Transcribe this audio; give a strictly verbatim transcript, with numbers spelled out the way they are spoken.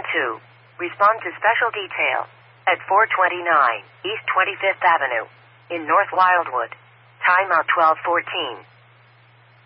two. Respond to special detail at four twenty-nine East twenty-fifth Avenue in North Wildwood. Timeout twelve fourteen.